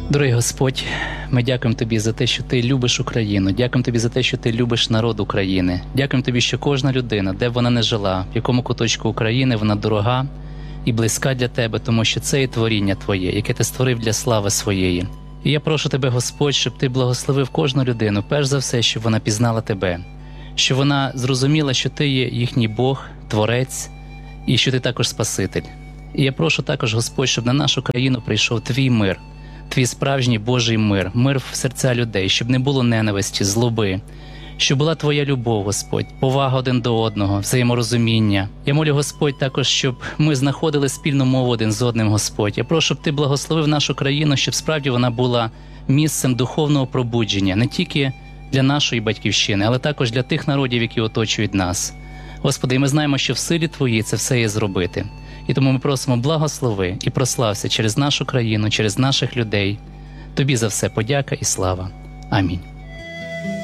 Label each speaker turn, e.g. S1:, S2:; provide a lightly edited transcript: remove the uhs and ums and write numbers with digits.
S1: Дорогий Господь, ми дякуємо Тобі за те, що Ти любиш Україну. Дякуємо Тобі за те, що Ти любиш народ України. Дякуємо Тобі, що кожна людина, де б вона не жила, в якому куточку України, вона дорога і близька для Тебе, тому що це є творіння Твоє, яке Ти створив для слави Своєї. І я прошу Тебе, Господь, щоб Ти благословив кожну людину, перш за все, щоб вона пізнала Тебе, щоб вона зрозуміла, що Ти є їхній Бог, Творець, і що Ти також Спаситель. І я прошу також, Господь, щоб на нашу країну прийшов Твій мир, Твій справжній Божий мир, мир в серця людей, щоб не було ненависті, злоби, щоб була Твоя любов, Господь, повага один до одного, взаєморозуміння. Я молю, Господь, також, щоб ми знаходили спільну мову один з одним, Господь. Я прошу, щоб Ти благословив нашу країну, щоб справді вона була місцем духовного пробудження, не тільки для нашої батьківщини, але також для тих народів, які оточують нас. Господи, і ми знаємо, що в силі Твоїй це все є зробити. І тому ми просимо, благослови і прослався через нашу країну, через наших людей. Тобі за все подяка і слава. Амінь.